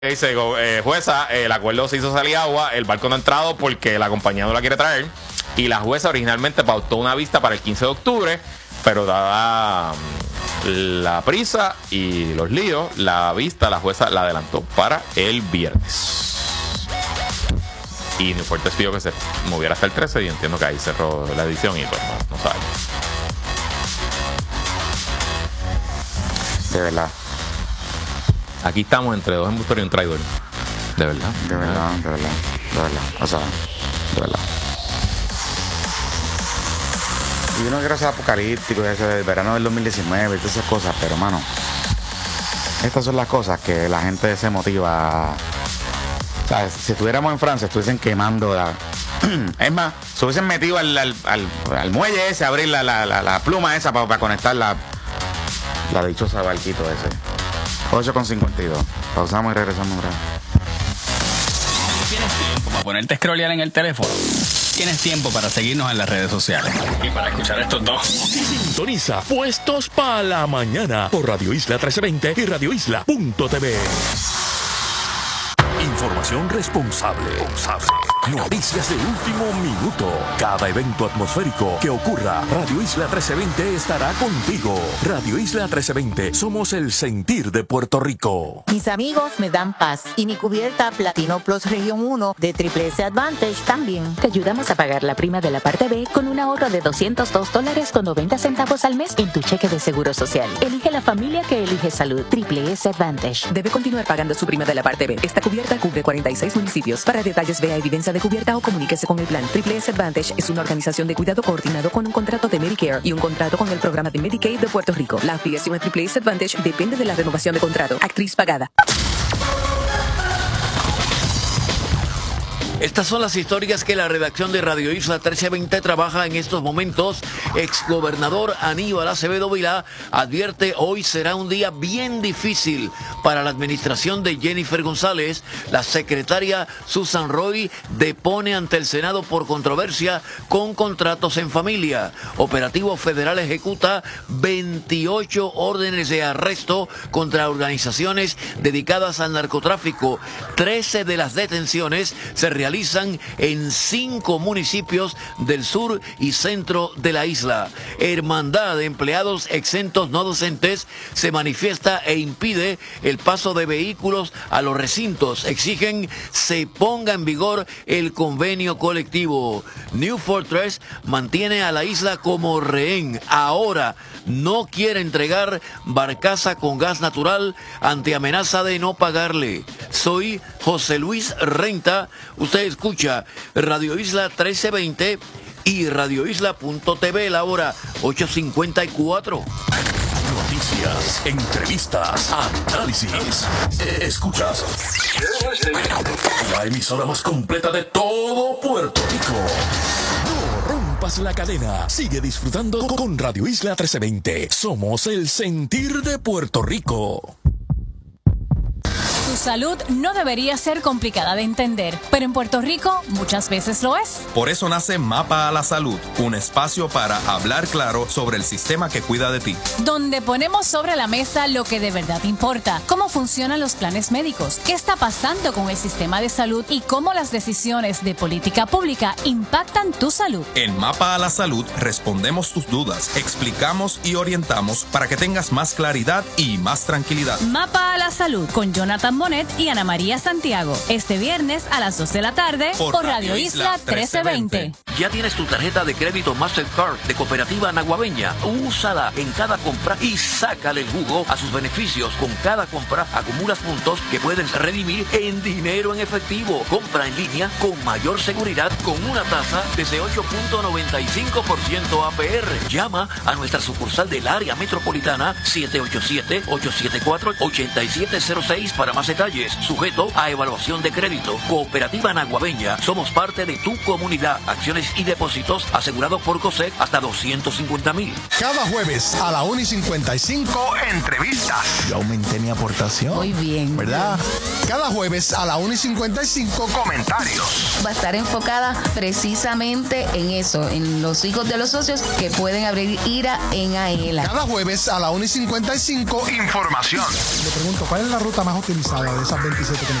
Dice, jueza, el acuerdo se hizo salir agua, el barco no ha entrado porque la compañía no la quiere traer y la jueza originalmente pautó una vista para el 15 de octubre, pero dada la prisa y los líos, la jueza la adelantó para el viernes. Y New Fortress pidió que se moviera hasta el 13 y entiendo que ahí cerró la edición y pues no sabe. De verdad. Aquí estamos entre dos embustores y un traidor. De verdad. De verdad. O sea, de verdad. Y yo no quiero ser apocalíptico, ese del verano del 2019 y todas esas cosas, pero mano, estas son las cosas que la gente se motiva. O sea, si estuviéramos en Francia, estuviesen quemando la... Es más, se hubiesen metido al muelle ese, abrir la pluma esa para conectar la dichosa barquito ese. 8:52. Pausamos y regresamos un rato. ¿Tienes tiempo para ponerte a scrollear en el teléfono? Tienes tiempo para seguirnos en las redes sociales. Y para escuchar estos dos. Sintoniza Puestos para la Mañana por Radio Isla 1320 y radioisla.tv. Información responsable. Noticias de último minuto. Cada evento atmosférico que ocurra, Radio Isla 1320 estará contigo. Radio Isla 1320, somos el sentir de Puerto Rico. Mis amigos me dan paz y mi cubierta Platino Plus Región 1 de Triple S Advantage también. Te ayudamos a pagar la prima de la parte B con un ahorro de $202.90 al mes en tu cheque de seguro social. Elige la familia que elige salud. Triple S Advantage. Debe continuar pagando su prima de la parte B. Esta cubierta cubre 46 municipios. Para detalles, vea evidencia de cubierta o comuníquese con el plan. Triple S Advantage es una organización de cuidado coordinado con un contrato de Medicare y un contrato con el programa de Medicaid de Puerto Rico. La afiliación a Triple S Advantage depende de la renovación de contrato. Actriz pagada. Estas son las historias que la redacción de Radio Isla 1320 trabaja en estos momentos. Exgobernador Aníbal Acevedo Vilá advierte hoy será un día bien difícil para la administración de Jennifer González. La secretaria Susan Roy depone ante el Senado por controversia con contratos en familia. Operativo Federal ejecuta 28 órdenes de arresto contra organizaciones dedicadas al narcotráfico. 13 de las detenciones se realizan en 5 municipios del sur y centro de la isla. Hermandad de Empleados Exentos No Docentes se manifiesta e impide el paso de vehículos a los recintos. Exigen se ponga en vigor el convenio colectivo. New Fortress mantiene a la isla como rehén. Ahora no quiere entregar barcaza con gas natural ante amenaza de no pagarle. Soy José Luis Renta. Usted escucha Radio Isla 1320 y radioisla.tv, la hora 8:54. Noticias, entrevistas, análisis. Escuchas la emisora más completa de todo Puerto Rico. No rompas la cadena. Sigue disfrutando con Radio Isla 1320. Somos el sentir de Puerto Rico. Tu salud no debería ser complicada de entender, pero en Puerto Rico muchas veces lo es. Por eso nace Mapa a la Salud, un espacio para hablar claro sobre el sistema que cuida de ti. Donde ponemos sobre la mesa lo que de verdad importa, cómo funcionan los planes médicos, qué está pasando con el sistema de salud y cómo las decisiones de política pública impactan tu salud. En Mapa a la Salud respondemos tus dudas, explicamos y orientamos para que tengas más claridad y más tranquilidad. Mapa a la Salud con Jonathan Monet y Ana María Santiago. Este viernes a las 2 de la tarde por Radio Isla 1320. ¿Ya tienes tu tarjeta de crédito Mastercard de Cooperativa Naguabeña? Úsala en cada compra y sácale el jugo a sus beneficios. Con cada compra acumulas puntos que puedes redimir en dinero en efectivo. Compra en línea con mayor seguridad con una tasa desde 8.95% APR. Llama a nuestra sucursal del área metropolitana 787-874-8706 para más detalles, sujeto a evaluación de crédito. Cooperativa Naguabeña, somos parte de tu comunidad. Acciones y depósitos asegurados por COSEC hasta 250,000. Cada jueves a la 1:55 entrevistas. Yo aumenté mi aportación. Muy bien. ¿Verdad? Cada jueves a la 1:55 comentarios. Va a estar enfocada precisamente en eso, en los hijos de los socios que pueden abrir IRA en AELA. Cada jueves a la 1:55 información. Le pregunto, ¿cuál es la ruta más utilizada de esas 27 que me